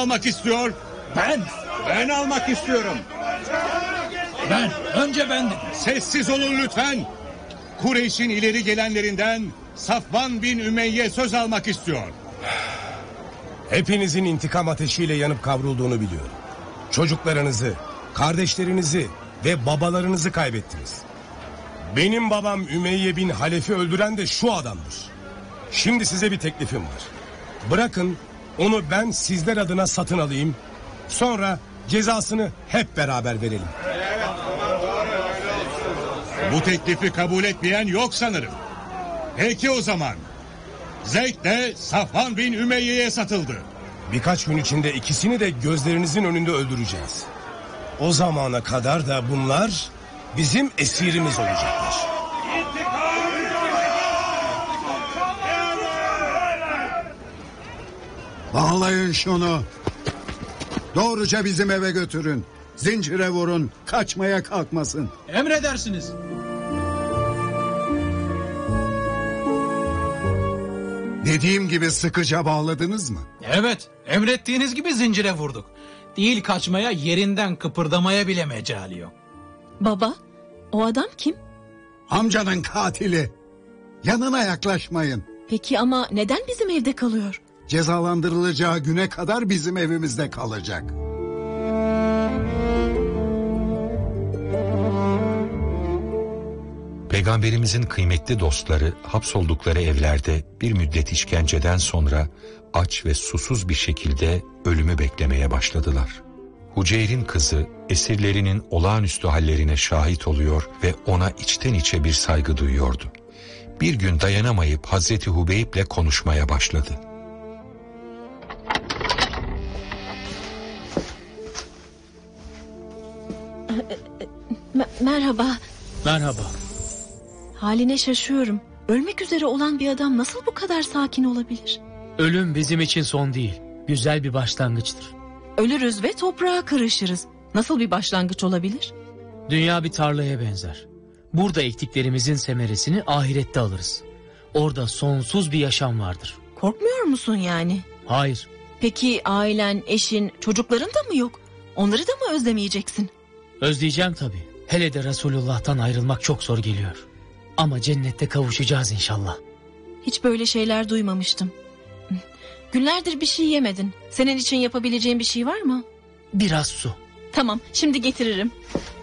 almak istiyor? Ben almak istiyorum. Önce ben dedim. Sessiz olun lütfen. Kureyş'in ileri gelenlerinden Safvan bin Ümeyye söz almak istiyor. Hepinizin intikam ateşiyle yanıp kavrulduğunu biliyorum. Çocuklarınızı, kardeşlerinizi ve babalarınızı kaybettiniz. Benim babam Ümeyye bin Halef'i öldüren de şu adamdır. Şimdi size bir teklifim var. Bırakın onu ben sizler adına satın alayım. Sonra cezasını hep beraber verelim. Bu teklifi kabul etmeyen yok sanırım. Peki o zaman. Zeyd de Safvan bin Ümeyye'ye satıldı. Birkaç gün içinde ikisini de gözlerinizin önünde öldüreceğiz. O zamana kadar da bunlar bizim esirimiz olacaklar. Bağlayın şunu. Doğruca bizim eve götürün. Zincire vurun, kaçmaya kalkmasın. Emredersiniz. Dediğim gibi sıkıca bağladınız mı? Evet, emrettiğiniz gibi zincire vurduk. Değil kaçmaya, yerinden kıpırdamaya bile mecali yok. Baba, o adam kim? Amcanın katili. Yanına yaklaşmayın. Peki ama neden bizim evde kalıyor? Cezalandırılacağı güne kadar bizim evimizde kalacak. Peygamberimizin kıymetli dostları hapsoldukları evlerde bir müddet işkenceden sonra aç ve susuz bir şekilde ölümü beklemeye başladılar. Huceyr'in kızı esirlerinin olağanüstü hallerine şahit oluyor ve ona içten içe bir saygı duyuyordu. Bir gün dayanamayıp Hazreti Hubeyb'le konuşmaya başladı. Merhaba. Merhaba. Haline şaşıyorum. Ölmek üzere olan bir adam nasıl bu kadar sakin olabilir? Ölüm bizim için son değil. Güzel bir başlangıçtır. Ölürüz ve toprağa karışırız. Nasıl bir başlangıç olabilir? Dünya bir tarlaya benzer. Burada ektiklerimizin semeresini ahirette alırız. Orada sonsuz bir yaşam vardır. Korkmuyor musun yani? Hayır. Peki ailen, eşin, çocukların da mı yok? Onları da mı özlemeyeceksin? Özleyeceğim tabii. Hele de Resulullah'tan ayrılmak çok zor geliyor. Ama cennette kavuşacağız inşallah. Hiç böyle şeyler duymamıştım. Günlerdir bir şey yemedin. Senin için yapabileceğim bir şey var mı? Biraz su. Tamam, şimdi getiririm.